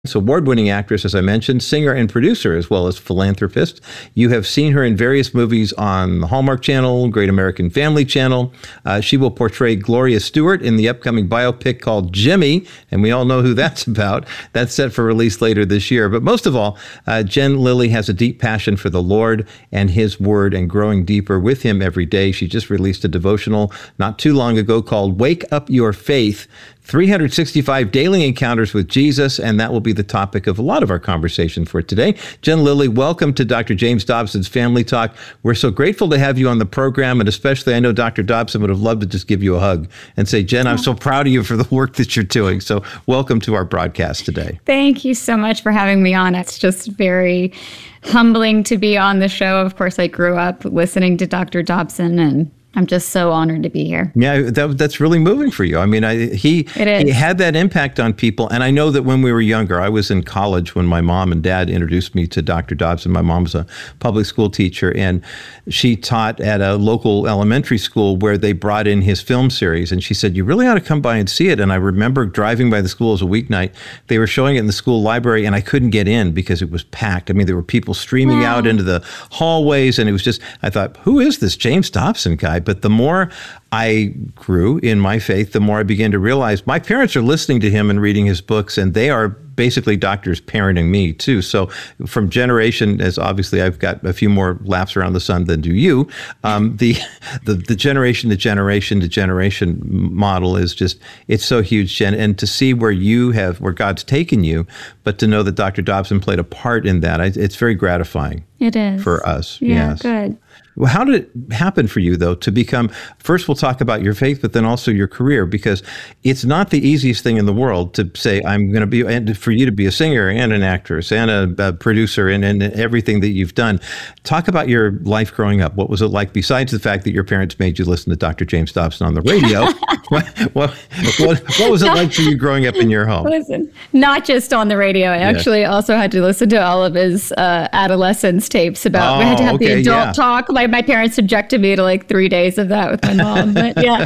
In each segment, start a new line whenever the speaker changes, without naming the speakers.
award-winning actress, as I mentioned, singer and producer, as well as philanthropist. You have seen her in various movies on the Hallmark Channel, Great American Family Channel. She will portray Gloria Stewart in the upcoming biopic called Jimmy, and we all know who that's about. That's set for release later this year. But most of all, Jen Lilly has a deep passion for the Lord and His Word and growing deeper with Him every day. She just released a devotional not too long ago called Wake Up Your Faith, 365 daily encounters with Jesus, and that will be the topic of a lot of our conversation for today. Jen Lilly, welcome to Dr. James Dobson's Family Talk. We're so grateful to have you on the program, and especially I know Dr. Dobson would have loved to just give you a hug and say, Jen, I'm so proud of you for the work that you're doing. So welcome to our broadcast today.
Thank you so much for having me on. It's just very humbling to be on the show. Of course, I grew up listening to Dr. Dobson, and I'm just so honored to be here.
Yeah, that's really moving for you. I mean, he had that impact on people. And I know that when we were younger, I was in college when my mom and dad introduced me to Dr. Dobson. My mom was a public school teacher, and she taught at a local elementary school where they brought in his film series. And she said, you really ought to come by and see it. And I remember driving by the school as a weeknight. They were showing it in the school library, and I couldn't get in because it was packed. I mean, there were people streaming out into the hallways, and it was just, I thought, who is this James Dobson guy? But the more I grew in my faith, the more I began to realize my parents are listening to him and reading his books, and they are basically doctors parenting me too. So from generation, as obviously I've got a few more laps around the sun than do you, the generation to generation model is just, it's so huge, Jen. And to see where God's taken you, but to know that Dr. Dobson played a part in that, it's very gratifying.
It is.
For us.
Yeah,
yes.
Good.
Well, how did it happen for you, though, to become, first we'll talk about your faith, but then also your career, because it's not the easiest thing in the world to say, I'm going to be, and for you to be a singer and an actress and a producer and everything that you've done. Talk about your life growing up. What was it like, besides the fact that your parents made you listen to Dr. James Dobson on the radio? what was it like for you growing up in your home?
Listen, not just on the radio. I actually also had to listen to all of his adolescence tapes about, we had to have the adult talk. My parents subjected me to like 3 days of that with my mom. But yeah,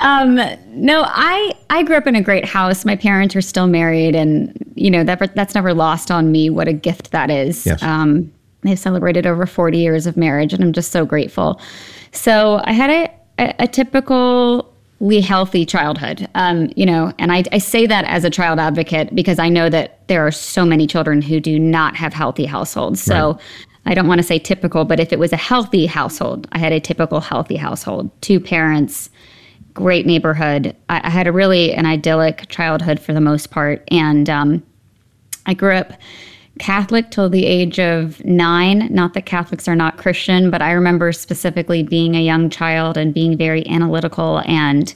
no, I grew up in a great house. My parents are still married, and you know that's never lost on me what a gift that is.
Yes.
They've celebrated over 40 years of marriage, and I'm just so grateful. So I had a typically healthy childhood, and I say that as a child advocate because I know that there are so many children who do not have healthy households. So. Right. I don't want to say typical, but if it was a healthy household, I had a typical healthy household. 2 parents, great neighborhood. I had an idyllic childhood for the most part. And I grew up Catholic till the age of 9. Not that Catholics are not Christian, but I remember specifically being a young child and being very analytical and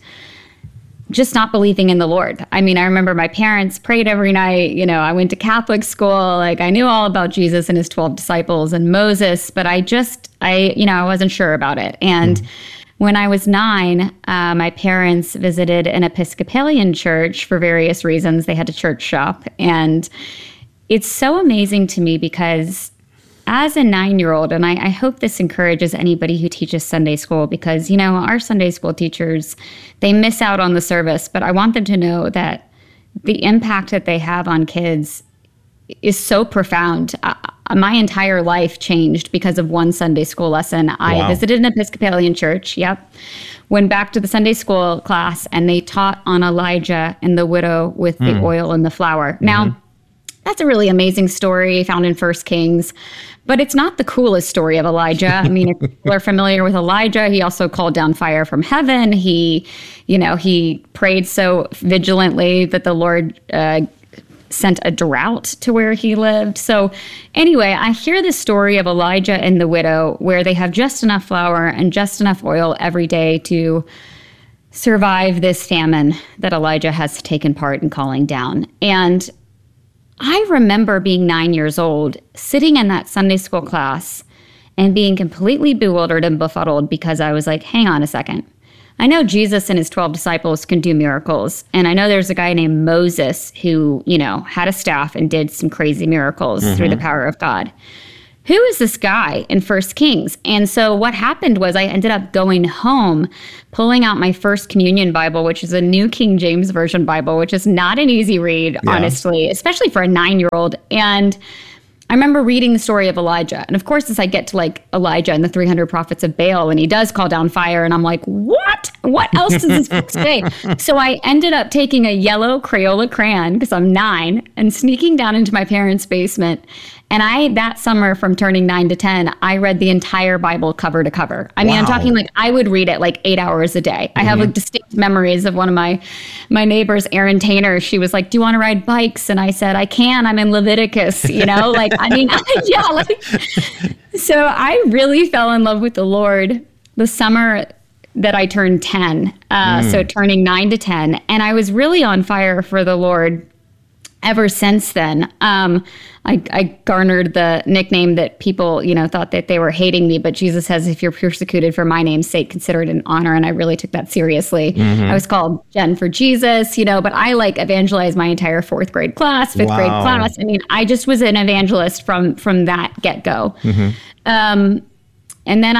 just not believing in the Lord. I mean, I remember my parents prayed every night. You know, I went to Catholic school. Like I knew all about Jesus and his 12 disciples and Moses, but I wasn't sure about it. And when I was 9, my parents visited an Episcopalian church for various reasons. They had to church shop. And it's so amazing to me because as a 9-year-old, and I hope this encourages anybody who teaches Sunday school, because, you know, our Sunday school teachers, they miss out on the service, but I want them to know that the impact that they have on kids is so profound. My entire life changed because of one Sunday school lesson. Wow. I visited an Episcopalian church, went back to the Sunday school class, and they taught on Elijah and the widow with the oil and the flour. Now, that's a really amazing story found in 1 Kings, but it's not the coolest story of Elijah. I mean, if people are familiar with Elijah, he also called down fire from heaven. He prayed so vigilantly that the Lord sent a drought to where he lived. So anyway, I hear the story of Elijah and the widow where they have just enough flour and just enough oil every day to survive this famine that Elijah has taken part in calling down. And I remember being 9 years old, sitting in that Sunday school class and being completely bewildered and befuddled because I was like, hang on a second. I know Jesus and his 12 disciples can do miracles. And I know there's a guy named Moses who, had a staff and did some crazy miracles through the power of God. who is this guy in 1 Kings? And so what happened was I ended up going home, pulling out my First Communion Bible, which is a New King James Version Bible, which is not an easy read, honestly, especially for a 9-year-old. And I remember reading the story of Elijah. And of course, as I get to like Elijah and the 300 prophets of Baal, and he does call down fire, and I'm like, what? What else does this book say? So I ended up taking a yellow Crayola crayon, because I'm 9, and sneaking down into my parents' basement. And that summer from turning 9 to 10, I read the entire Bible cover to cover. I mean, I'm talking like I would read it like 8 hours a day. I have like distinct memories of one of my neighbors, Erin Tainer. She was like, do you want to ride bikes? And I said, I can. I'm in Leviticus, like, I mean, yeah. Like, so I really fell in love with the Lord the summer that I turned 10. So turning 9 to 10. And I was really on fire for the Lord ever since then. I garnered the nickname that people, thought that they were hating me, but Jesus says, if you're persecuted for my name's sake, consider it an honor. And I really took that seriously. I was called Jen for Jesus, but I evangelized my entire 4th grade class, 5th grade class. I mean, I just was an evangelist from that get-go. And then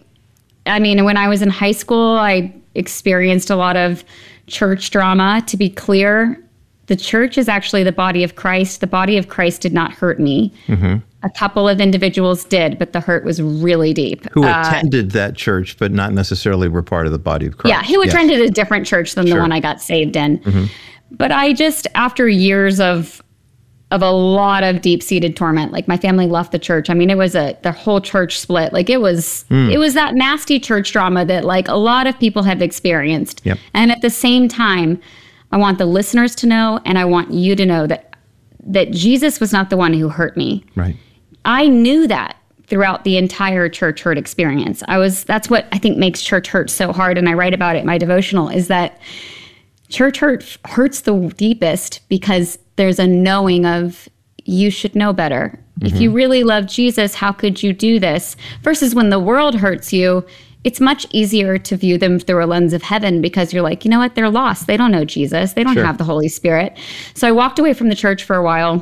when I was in high school, I experienced a lot of church drama. To be clear, the church is actually the body of Christ. The body of Christ did not hurt me. A couple of individuals did, but the hurt was really deep.
Who attended that church, but not necessarily were part of the body of Christ.
Yeah, who attended a different church than the one I got saved in. But I just, after years of a lot of deep-seated torment, like my family left the church. I mean, it was the whole church split. Like it was that nasty church drama that like a lot of people have experienced. And at the same time, I want the listeners to know, and I want you to know that Jesus was not the one who hurt me.
Right.
I knew that throughout the entire church hurt experience. That's what I think makes church hurt so hard, and I write about it in my devotional, is that church hurt hurts the deepest because there's a knowing of you should know better. If you really love Jesus, how could you do this? Versus when the world hurts you, it's much easier to view them through a lens of heaven because you're like, you know what? They're lost. They don't know Jesus. They don't have the Holy Spirit. So I walked away from the church for a while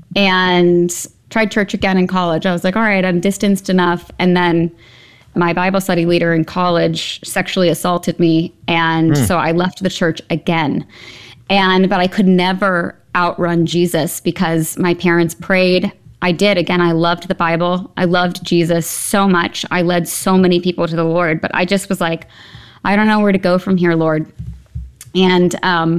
and tried church again in college. I was like, all right, I'm distanced enough. And then my Bible study leader in college sexually assaulted me. And so I left the church again. But I could never outrun Jesus because my parents prayed. I did. Again, I loved the Bible. I loved Jesus so much. I led so many people to the Lord, but I just was like, I don't know where to go from here, Lord. And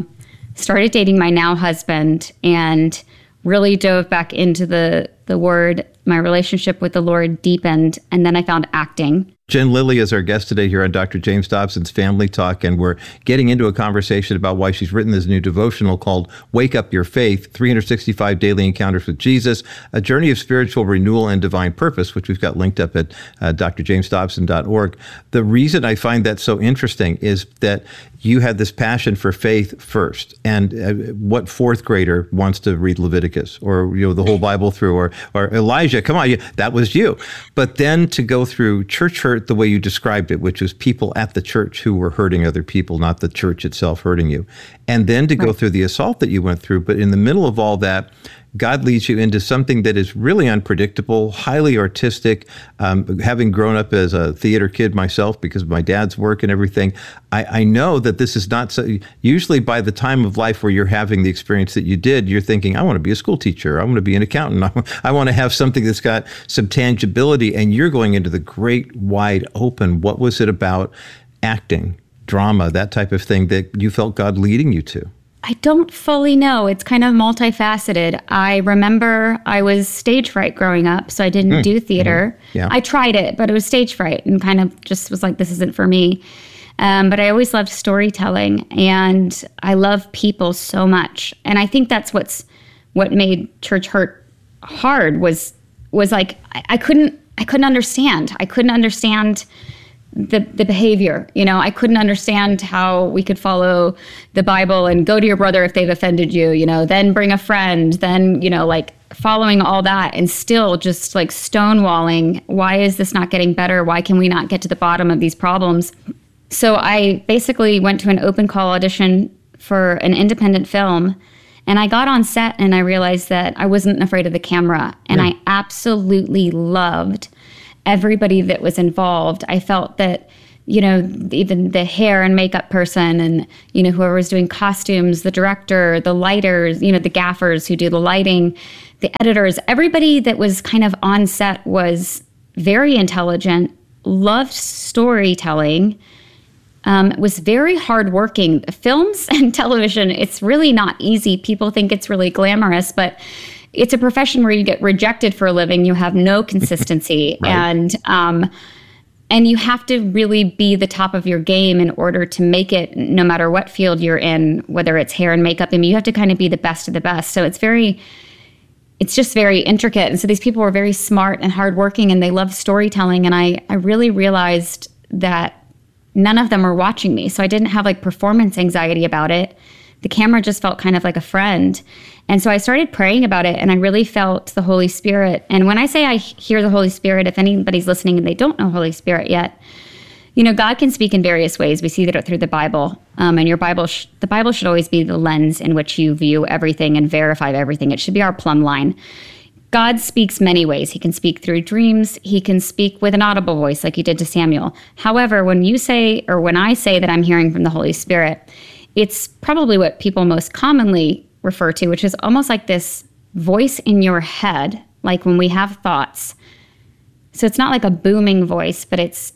started dating my now husband and really dove back into the Word. My relationship with the Lord deepened, and then I found acting.
Jen Lilly is our guest today here on Dr. James Dobson's Family Talk, and we're getting into a conversation about why she's written this new devotional called Wake Up Your Faith, 365 Daily Encounters with Jesus, a journey of spiritual renewal and divine purpose, which we've got linked up at drjamesdobson.org. The reason I find that so interesting is that you had this passion for faith first. And what 4th grader wants to read Leviticus or the whole Bible through, or Elijah? Come on, that was you. But then to go through church hurt the way you described it, which was people at the church who were hurting other people, not the church itself hurting you. And then to go through the assault that you went through. But in the middle of all that, God leads you into something that is really unpredictable, highly artistic. Having grown up as a theater kid myself because of my dad's work and everything, I know that this is not so. Usually by the time of life where you're having the experience that you did, you're thinking, I want to be a school teacher. I want to be an accountant. I want to have something that's got some tangibility. And you're going into the great wide open. What was it about acting, drama, that type of thing that you felt God leading you to?
I don't fully know. It's kind of multifaceted. I remember I was stage fright growing up, so I didn't do theater.
Yeah.
I tried it, but it was stage fright and kind of just was like, this isn't for me. But I always loved storytelling, and I love people so much. And I think that's what made church hurt hard was like I couldn't understand. I couldn't understand the behavior. I couldn't understand how we could follow the Bible and go to your brother if they've offended you, then bring a friend, then, following all that and still just like stonewalling. Why is this not getting better? Why can we not get to the bottom of these problems? So I basically went to an open call audition for an independent film, And I got on set and I realized that I wasn't afraid of the camera. And I absolutely loved everybody that was involved. I felt that, even the hair and makeup person and, whoever was doing costumes, the director, the lighters, the gaffers who do the lighting, the editors, everybody that was kind of on set was very intelligent, loved storytelling, was very hardworking. Films and television, it's really not easy. People think it's really glamorous, but it's a profession where you get rejected for a living. You have no consistency. Right. And you have to really be the top of your game in order to make it, no matter what field you're in, whether it's hair and makeup. I mean, you have to kind of be the best of the best. So it's just very intricate. And so these people were very smart and hardworking, and they loved storytelling. And I really realized that none of them were watching me. So I didn't have like performance anxiety about it. The camera just felt kind of like a friend. And so I started praying about it, and I really felt the Holy Spirit. And when I say I hear the Holy Spirit, if anybody's listening and they don't know Holy Spirit yet, God can speak in various ways. We see that through the Bible. And your Bible, the Bible should always be the lens in which you view everything and verify everything. It should be our plumb line. God speaks many ways. He can speak through dreams. He can speak with an audible voice like he did to Samuel. However, when I say that I'm hearing from the Holy Spirit, it's probably what people most commonly refer to, which is almost like this voice in your head, like when we have thoughts. So it's not like a booming voice, but it's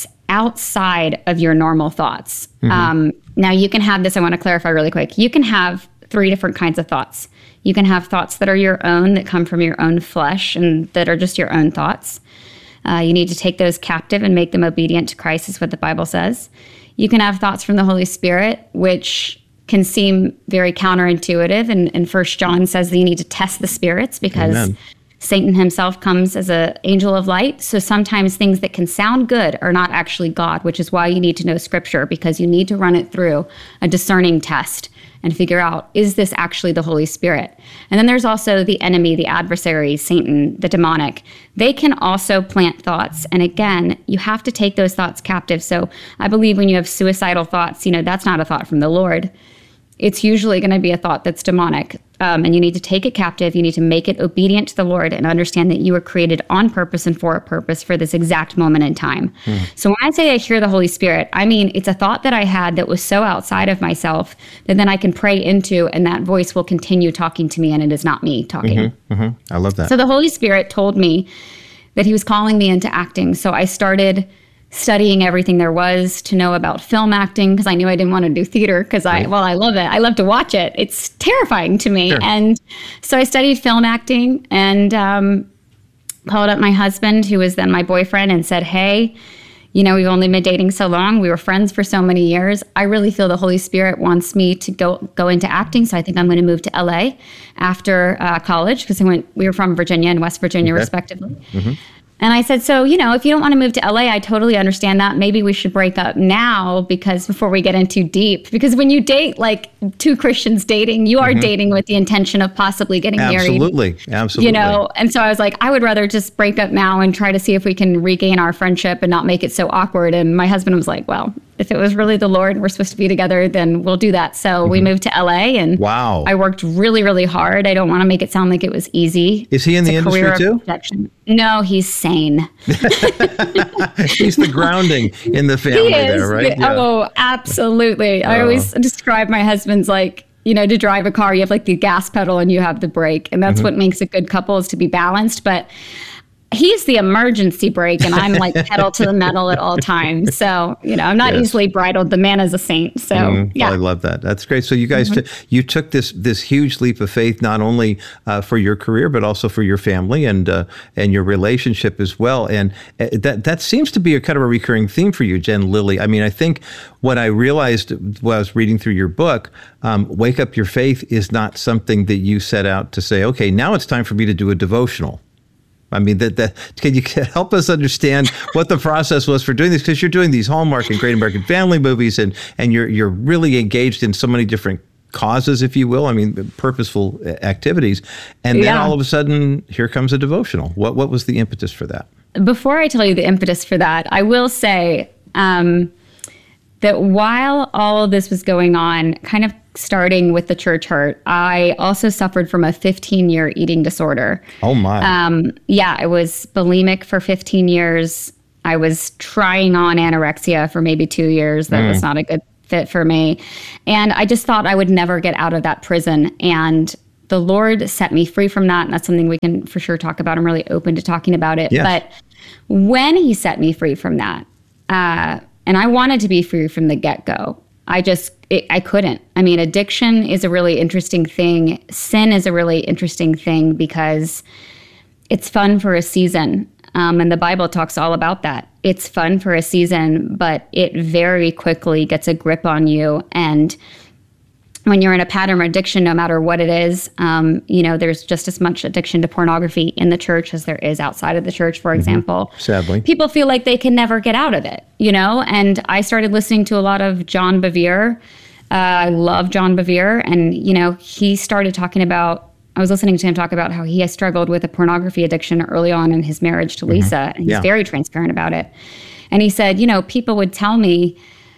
outside of your normal thoughts. Mm-hmm. Now you can have this, I want to clarify really quick. You can have 3 different kinds of thoughts. You can have thoughts that are your own, that come from your own flesh and that are just your own thoughts. You need to take those captive and make them obedient to Christ, is what the Bible says. You can have thoughts from the Holy Spirit, which can seem very counterintuitive. And 1 John says that you need to test the spirits because Amen. Satan himself comes as an angel of light. So sometimes things that can sound good are not actually God, which is why you need to know Scripture, because you need to run it through a discerning test and figure out, is this actually the Holy Spirit? And then there's also the enemy, the adversary, Satan, the demonic. They can also plant thoughts. And again, you have to take those thoughts captive. So I believe when you have suicidal thoughts, that's not a thought from the Lord. It's usually going to be a thought that's demonic. And you need to take it captive. You need to make it obedient to the Lord and understand that you were created on purpose and for a purpose for this exact moment in time. So when I say I hear the Holy Spirit, I mean, it's a thought that I had that was so outside of myself that then I can pray into, and that voice will continue talking to me, and it is not me talking.
Mm-hmm, mm-hmm. I love that.
So the Holy Spirit told me that he was calling me into acting. So I started studying everything there was to know about film acting, because I knew I didn't want to do theater because I love it. I love to watch it. It's terrifying to me. Sure. And so I studied film acting and called up my husband, who was then my boyfriend, and said, hey, we've only been dating so long. We were friends for so many years. I really feel the Holy Spirit wants me to go into acting. So I think I'm going to move to LA after college, because we were from Virginia and West Virginia, respectively. Mm-hmm. And I said, so, if you don't want to move to LA, I totally understand that. Maybe we should break up now, because before we get in too deep, because when you date like 2 Christians dating, you are dating with the intention of possibly getting married.
Absolutely.
And so I was like, I would rather just break up now and try to see if we can regain our friendship and not make it so awkward. And my husband was like, well, if it was really the Lord and we're supposed to be together, then we'll do that. So we moved to LA, and I worked really, really hard. I don't want to make it sound like it was easy.
Is he in the industry too?
No, he's sane.
He's the grounding in the family there, right?
Yeah. Oh, absolutely. I always describe my husband's like, to drive a car, you have like the gas pedal and you have the brake. And that's what makes a good couple, is to be balanced. But he's the emergency brake, and I'm like pedal to the metal at all times. So, I'm not easily bridled. The man is a saint. So,
I love that. That's great. So you guys, you took this huge leap of faith, not only for your career, but also for your family and your relationship as well. And that seems to be a kind of a recurring theme for you, Jen Lilly. I mean, I think what I realized while I was reading through your book, Wake Up Your Faith, is not something that you set out to say, okay, now it's time for me to do a devotional. I mean, can you help us understand what the process was for doing this? Because you're doing these Hallmark and Great American Family movies, and you're really engaged in so many different causes, if you will. I mean, purposeful activities. And then all of a sudden, here comes a devotional. What was the impetus for that?
Before I tell you the impetus for that, I will say that while all of this was going on, kind of starting with the church hurt, I also suffered from a 15-year eating disorder.
Oh, my.
I was bulimic for 15 years. I was trying on anorexia for maybe 2 years. That was not a good fit for me. And I just thought I would never get out of that prison. And the Lord set me free from that. And that's something we can for sure talk about. I'm really open to talking about it.
Yes.
But when he set me free from that, and I wanted to be free from the get-go, I couldn't. I mean, addiction is a really interesting thing. Sin is a really interesting thing because it's fun for a season. And the Bible talks all about that. It's fun for a season, but it very quickly gets a grip on you. And when you're in a pattern of addiction, no matter what it is, there's just as much addiction to pornography in the church as there is outside of the church, for example.
Sadly.
People feel like they can never get out of it, and I started listening to a lot of John Bevere. I love John Bevere. And, he started talking about, I was listening to him talk about how he has struggled with a pornography addiction early on in his marriage to Lisa. And he's very transparent about it. And he said, people would tell me,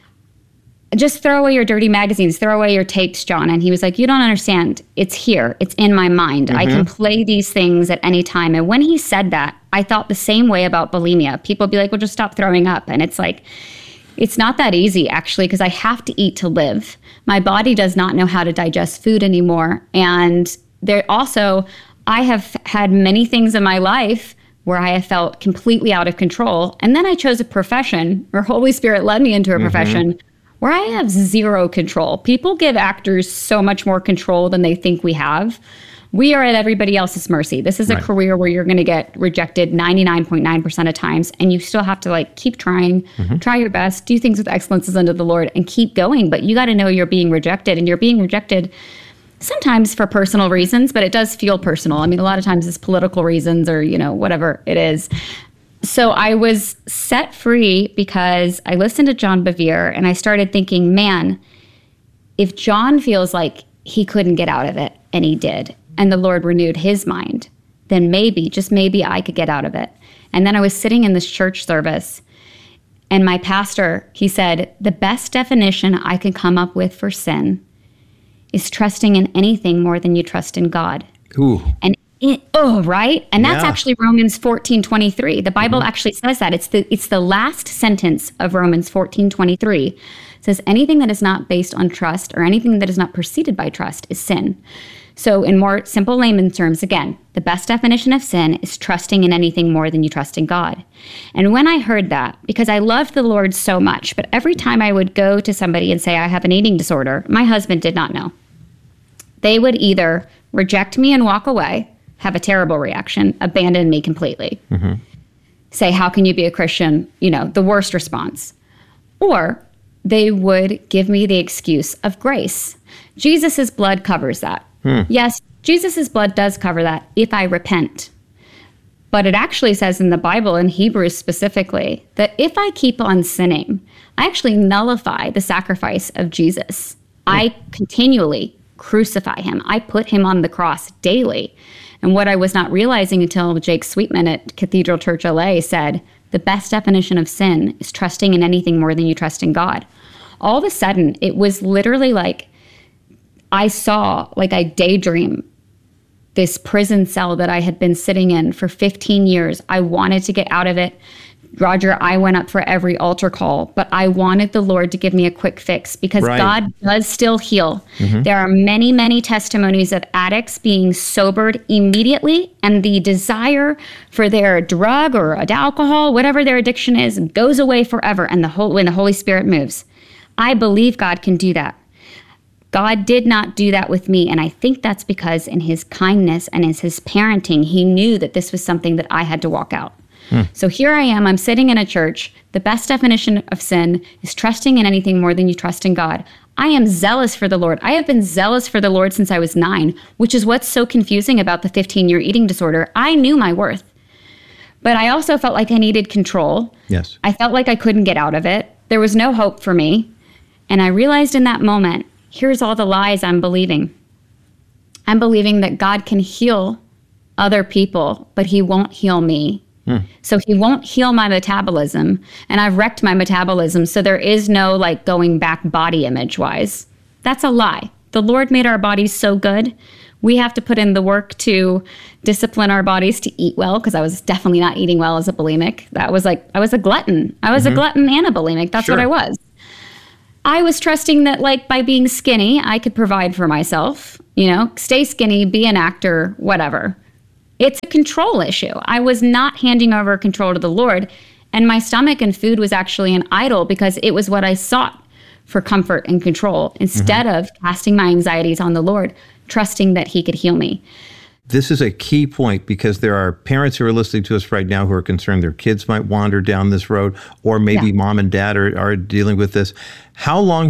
just throw away your dirty magazines, throw away your tapes, John. And he was like, you don't understand. It's here. It's in my mind. I can play these things at any time. And when he said that, I thought the same way about bulimia. People would be like, well, just stop throwing up. And it's like, it's not that easy, actually, because I have to eat to live. My body does not know how to digest food anymore. And there also, I have had many things in my life where I have felt completely out of control. And then I chose a profession, or Holy Spirit led me into a profession where I have zero control. People give actors so much more control than they think we have. We are at everybody else's mercy. This is a career where you're going to get rejected 99.9% of times, and you still have to keep trying, try your best, do things with excellence as unto the Lord, and keep going. But you got to know you're being rejected, and you're being rejected sometimes for personal reasons, but it does feel personal. I mean, a lot of times it's political reasons or, whatever it is. So I was set free because I listened to John Bevere and I started thinking, man, if John feels like he couldn't get out of it, and he did, and the Lord renewed his mind, then maybe, just maybe I could get out of it. And then I was sitting in this church service and my pastor, he said, the best definition I can come up with for sin is trusting in anything more than you trust in God.
Ooh.
And right? And that's actually Romans 14:23. The Bible actually says that. It's the last sentence of Romans 14:23. It says anything that is not based on trust or anything that is not preceded by trust is sin. So in more simple layman terms, again, the best definition of sin is trusting in anything more than you trust in God. And when I heard that, because I loved the Lord so much, but every time I would go to somebody and say I have an eating disorder, my husband did not know. They would either reject me and walk away, have a terrible reaction, abandon me completely, say, how can you be a Christian? The worst response. Or they would give me the excuse of grace. Jesus's blood covers that. Yes, Jesus's blood does cover that if I repent. But it actually says in the Bible, in Hebrews specifically, that if I keep on sinning, I actually nullify the sacrifice of Jesus. I continually crucify him. I put him on the cross daily. And what I was not realizing until Jake Sweetman at Cathedral Church LA said, the best definition of sin is trusting in anything more than you trust in God. All of a sudden, it was literally like I saw, I daydream, this prison cell that I had been sitting in for 15 years. I wanted to get out of it. Roger, I went up for every altar call, but I wanted the Lord to give me a quick fix because God does still heal. There are many, many testimonies of addicts being sobered immediately, and the desire for their drug or alcohol, whatever their addiction is, goes away forever, and when the Holy Spirit moves. I believe God can do that. God did not do that with me, and I think that's because in his kindness and in his parenting, he knew that this was something that I had to walk out. So here I am, I'm sitting in a church. The best definition of sin is trusting in anything more than you trust in God. I am zealous for the Lord. I have been zealous for the Lord since I was 9, which is what's so confusing about the 15-year eating disorder. I knew my worth, but I also felt like I needed control.
Yes.
I felt like I couldn't get out of it. There was no hope for me. And I realized in that moment, here's all the lies I'm believing. I'm believing that God can heal other people, but he won't heal me. So he won't heal my metabolism, and I've wrecked my metabolism, so there is no going back body image wise. That's a lie. the Lord made our bodies so good. We have to put in the work to discipline our bodies to eat well, because I was definitely not eating well as a bulimic. That was like, I was a glutton. I was a glutton and a bulimic. That's what I was. I was trusting that, like, by being skinny, I could provide for myself, stay skinny, be an actor, whatever. It's a control issue. I was not handing over control to the Lord, and my stomach and food was actually an idol, because it was what I sought for comfort and control, instead of casting my anxieties on the Lord, trusting that he could heal me.
This is a key point, because there are parents who are listening to us right now who are concerned their kids might wander down this road, or maybe mom and dad are dealing with this. How long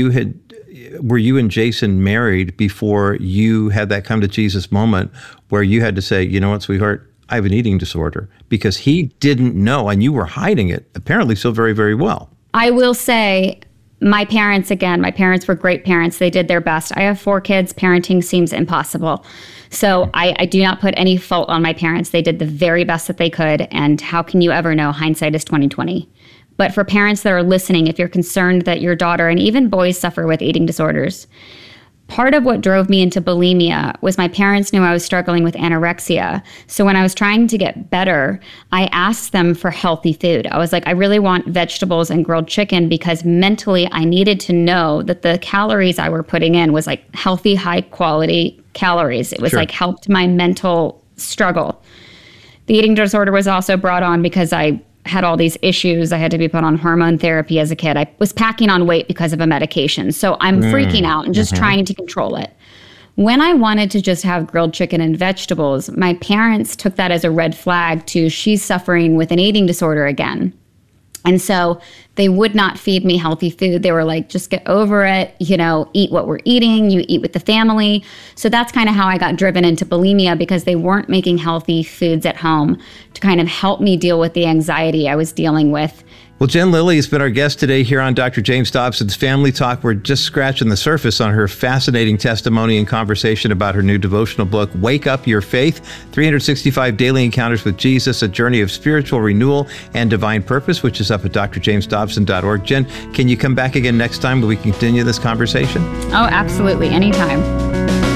were you and Jason married before you had that come to Jesus moment where you had to say, you know what, sweetheart, I have an eating disorder? Because he didn't know, and you were hiding it, apparently so very, very well.
I will say, my parents were great parents. They did their best. I have 4 kids. Parenting seems impossible. So I do not put any fault on my parents. They did the very best that they could. And how can you ever know? Hindsight is 20/20. But for parents that are listening, if you're concerned that your daughter, and even boys, suffer with eating disorders, part of what drove me into bulimia was my parents knew I was struggling with anorexia. So when I was trying to get better, I asked them for healthy food. I was like, I really want vegetables and grilled chicken, because mentally I needed to know that the calories I were putting in was like healthy, high quality calories. It was like helped my mental struggle. The eating disorder was also brought on because I had all these issues. I had to be put on hormone therapy as a kid. I was packing on weight because of a medication. So I'm freaking out and just trying to control it. When I wanted to just have grilled chicken and vegetables, my parents took that as a red flag to, she's suffering with an eating disorder again. And so they would not feed me healthy food. They were like, just get over it, eat what we're eating, you eat with the family. So that's kind of how I got driven into bulimia, because they weren't making healthy foods at home to kind of help me deal with the anxiety I was dealing with.
Well, Jen Lilly has been our guest today here on Dr. James Dobson's Family Talk. We're just scratching the surface on her fascinating testimony and conversation about her new devotional book, Wake Up Your Faith, 365 Daily Encounters with Jesus, a journey of spiritual renewal and divine purpose, which is up at drjamesdobson.org. Jen, can you come back again next time when we continue this conversation?
Oh, absolutely. Anytime.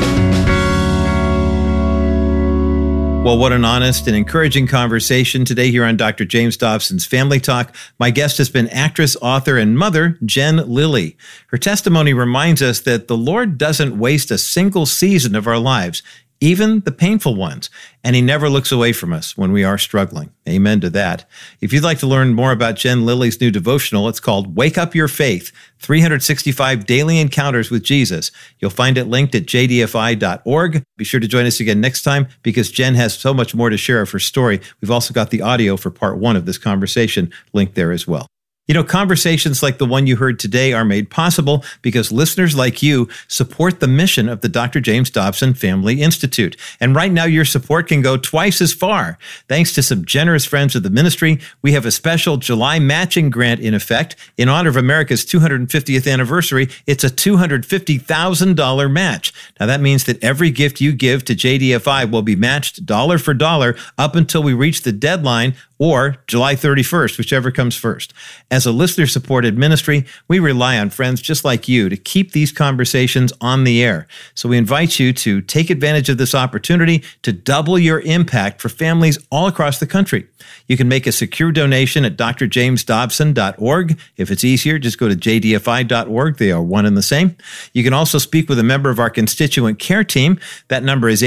Well, what an honest and encouraging conversation today here on Dr. James Dobson's Family Talk. My guest has been actress, author, and mother, Jen Lilly. Her testimony reminds us that the Lord doesn't waste a single season of our lives, even the painful ones, and he never looks away from us when we are struggling. Amen to that. If you'd like to learn more about Jen Lilly's new devotional, it's called Wake Up Your Faith, 365 Daily Encounters with Jesus. You'll find it linked at jdfi.org. Be sure to join us again next time, because Jen has so much more to share of her story. We've also got the audio for part 1 of this conversation linked there as well. Conversations like the one you heard today are made possible because listeners like you support the mission of the Dr. James Dobson Family Institute. And right now, your support can go twice as far. Thanks to some generous friends of the ministry, we have a special July matching grant in effect. In honor of America's 250th anniversary, it's a $250,000 match. Now, that means that every gift you give to JDFI will be matched dollar for dollar up until we reach the deadline, or July 31st, whichever comes first. As a listener-supported ministry, we rely on friends just like you to keep these conversations on the air. So we invite you to take advantage of this opportunity to double your impact for families all across the country. You can make a secure donation at drjamesdobson.org. If it's easier, just go to jdfi.org. They are one and the same. You can also speak with a member of our constituent care team. That number is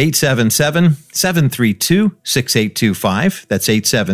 877-732-6825. That's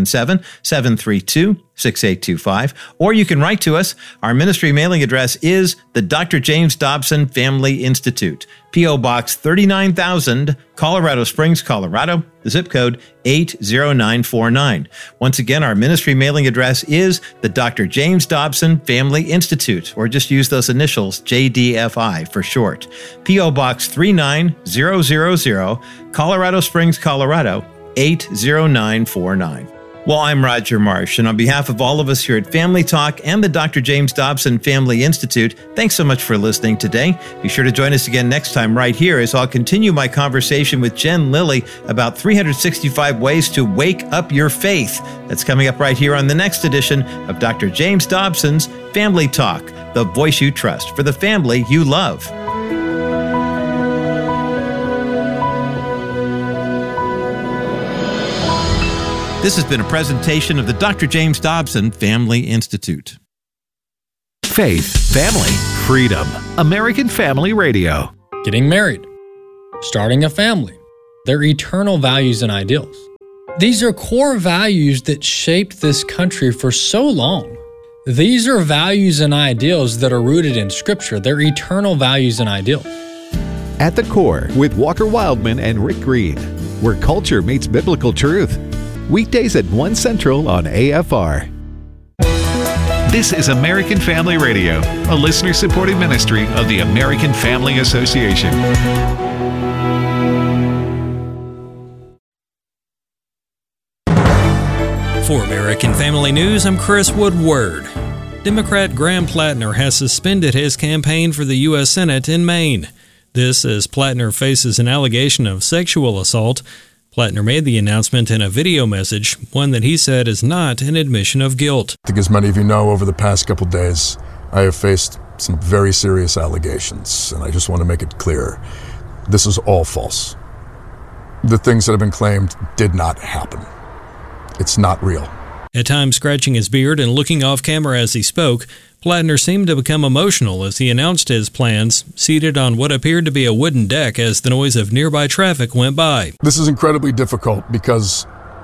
877-732-6825. Or you can write to us. Our ministry mailing address is the Dr. James Dobson Family Institute, P.O. Box 39,000, Colorado Springs, Colorado, the zip code 80949. Once again, our ministry mailing address is the Dr. James Dobson Family Institute, or just use those initials, JDFI for short. P.O. Box 39000, Colorado Springs, Colorado, 80949. Well, I'm Roger Marsh, and on behalf of all of us here at Family Talk and the Dr. James Dobson Family Institute, thanks so much for listening today. Be sure to join us again next time right here as I'll continue my conversation with Jen Lilly about 365 ways to wake up your faith. That's coming up right here on the next edition of Dr. James Dobson's Family Talk, the voice you trust for the family you love. This has been a presentation of the Dr. James Dobson Family Institute.
Faith, family, freedom. American Family Radio.
Getting married, starting a family, their eternal values and ideals. These are core values that shaped this country for so long. These are values and ideals that are rooted in Scripture. They're eternal values and ideals.
At the Core with Walker Wildman and Rick Green, where culture meets biblical truth. Weekdays at 1 Central on AFR. This is American Family Radio, a listener-supported ministry of the American Family Association.
For American Family News, I'm Chris Woodward. Democrat Graham Plattner has suspended his campaign for the U.S. Senate in Maine. This as Plattner faces an allegation of sexual assault. Plattner made the announcement in a video message, one that he said is not an admission of guilt.
I think as many of you know, over the past couple days, I have faced some very serious allegations, and I just want to make it clear. This is all false. The things that have been claimed did not happen. It's not real.
At times scratching his beard and looking off camera as he spoke, Plattner seemed to become emotional as he announced his plans, seated on what appeared to be a wooden deck as the noise of nearby traffic went by.
This is incredibly difficult because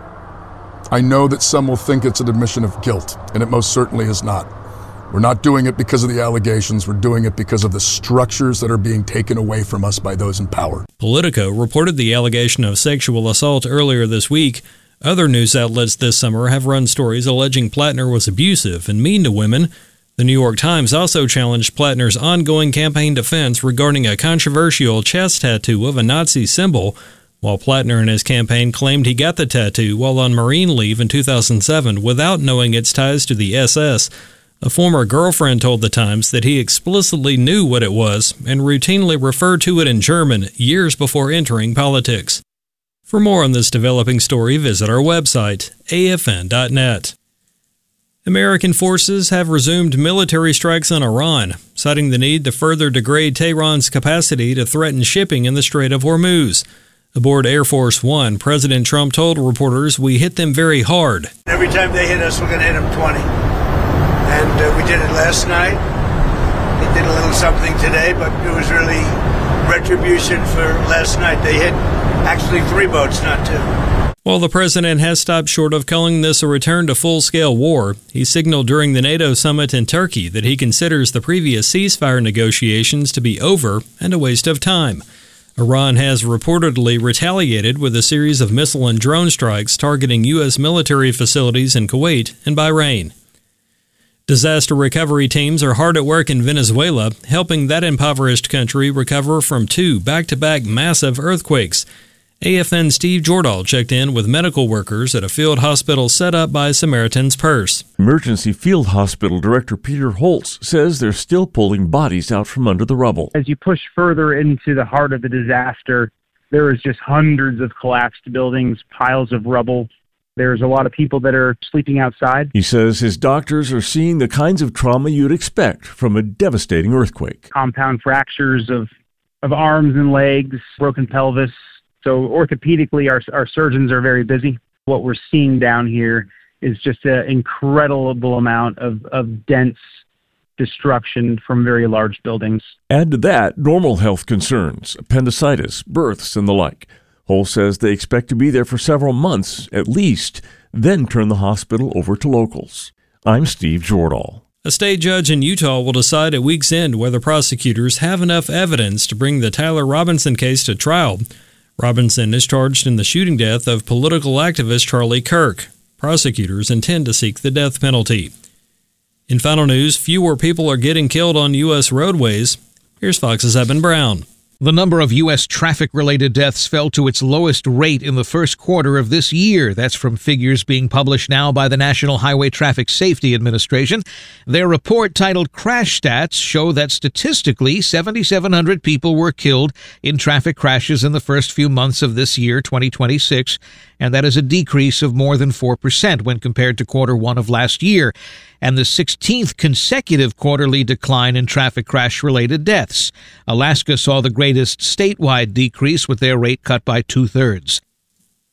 I know that some will think it's an admission of guilt, and it most certainly is not. We're not doing it because of the allegations. We're doing it because of the structures that are being taken away from us by those in power.
Politico reported the allegation of sexual assault earlier this week. Other news outlets this summer have run stories alleging Plattner was abusive and mean to women. The New York Times also challenged Plattner's ongoing campaign defense regarding a controversial chest tattoo of a Nazi symbol, while Plattner and his campaign claimed he got the tattoo while on Marine leave in 2007 without knowing its ties to the SS. A former girlfriend told the Times that he explicitly knew what it was and routinely referred to it in German years before entering politics. For more on this developing story, visit our website, afn.net. American forces have resumed military strikes on Iran, citing the need to further degrade Tehran's capacity to threaten shipping in the Strait of Hormuz. Aboard Air Force One, President Trump told reporters, "We hit them very hard.
Every time they hit us, we're going to hit them 20. And we did it last night. They did a little something today, but it was really retribution for last night. They hit actually 3 boats, not 2.
While the president has stopped short of calling this a return to full-scale war, he signaled during the NATO summit in Turkey that he considers the previous ceasefire negotiations to be over and a waste of time. Iran has reportedly retaliated with a series of missile and drone strikes targeting U.S. military facilities in Kuwait and Bahrain. Disaster recovery teams are hard at work in Venezuela, helping that impoverished country recover from 2 back-to-back massive earthquakes. AFN's Steve Jordahl checked in with medical workers at a field hospital set up by Samaritan's Purse.
Emergency Field Hospital Director Peter Holtz says they're still pulling bodies out from under the rubble.
As you push further into the heart of the disaster, there is just hundreds of collapsed buildings, piles of rubble. There's a lot of people that are sleeping outside.
He says his doctors are seeing the kinds of trauma you'd expect from a devastating earthquake.
Compound fractures of arms and legs, broken pelvis. So orthopedically, our surgeons are very busy. What we're seeing down here is just an incredible amount of dense destruction from very large buildings.
Add to that normal health concerns, appendicitis, births, and the like. Hull says they expect to be there for several months at least, then turn the hospital over to locals. I'm Steve Jordahl.
A state judge in Utah will decide at week's end whether prosecutors have enough evidence to bring the Tyler Robinson case to trial. Robinson is charged in the shooting death of political activist Charlie Kirk. Prosecutors intend to seek the death penalty. In final news, fewer people are getting killed on U.S. roadways. Here's Fox's Eben Brown.
The number of U.S. traffic-related deaths fell to its lowest rate in the first quarter of this year. That's from figures being published now by the National Highway Traffic Safety Administration. Their report titled Crash Stats show that statistically 7,700 people were killed in traffic crashes in the first few months of this year, 2026, and that is a decrease of more than 4% when compared to quarter one of last year, and the 16th consecutive quarterly decline in traffic crash-related deaths. Alaska saw the greatest statewide decrease with their rate cut by 2/3.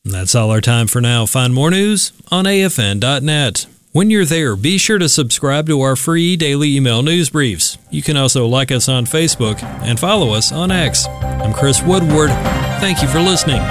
That's all our time for now. Find more news on afn.net. When you're there, be sure to subscribe to our free daily email news briefs. You can also like us on Facebook and follow us on X. I'm Chris Woodward. Thank you for listening.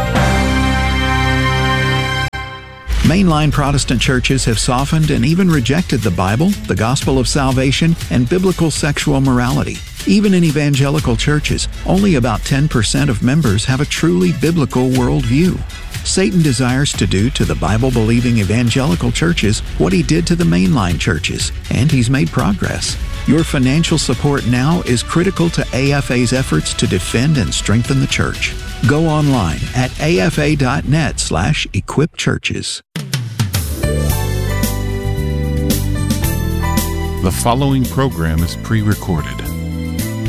Mainline Protestant churches have softened and even rejected the Bible, the gospel of salvation, and biblical sexual morality. Even in evangelical churches, only about 10% of members have a truly biblical worldview. Satan desires to do to the Bible-believing evangelical churches what he did to the mainline churches, and he's made progress. Your financial support now is critical to AFA's efforts to defend and strengthen the church. Go online at afa.net/equipchurches.
The following program is pre-recorded.